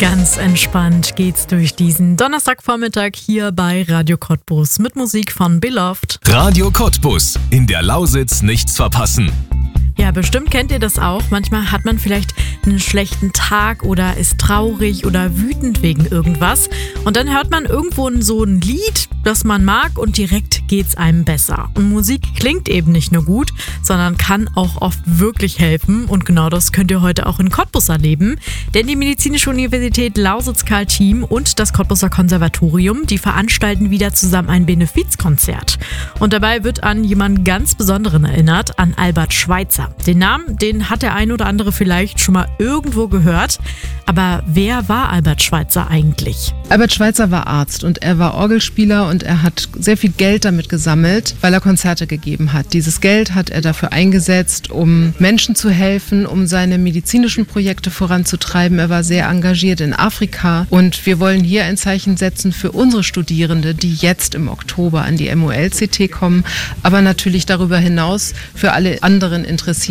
Ganz entspannt geht's durch diesen Donnerstagvormittag hier bei Radio Cottbus mit Musik von Beloved. Radio Cottbus, in der Lausitz nichts verpassen. Ja, bestimmt kennt ihr das auch. Manchmal hat man vielleicht einen schlechten Tag oder ist traurig oder wütend wegen irgendwas. Und dann hört man irgendwo so ein Lied, das man mag, und direkt geht's einem besser. Und Musik klingt eben nicht nur gut, sondern kann auch oft wirklich helfen. Und genau das könnt ihr heute auch in Cottbus erleben. Denn die Medizinische Universität Lausitz-Karl-Team und das Cottbuser Konservatorium, die veranstalten wieder zusammen ein Benefizkonzert. Und dabei wird an jemanden ganz Besonderen erinnert, an Albert Schweitzer. Den Namen, den hat der ein oder andere vielleicht schon mal irgendwo gehört. Aber wer war Albert Schweitzer eigentlich? Albert Schweitzer war Arzt und er war Orgelspieler und er hat sehr viel Geld damit gesammelt, weil er Konzerte gegeben hat. Dieses Geld hat er dafür eingesetzt, um Menschen zu helfen, um seine medizinischen Projekte voranzutreiben. Er war sehr engagiert in Afrika und wir wollen hier ein Zeichen setzen für unsere Studierende, die jetzt im Oktober an die MOL-CT kommen, aber natürlich darüber hinaus für alle anderen Interessierten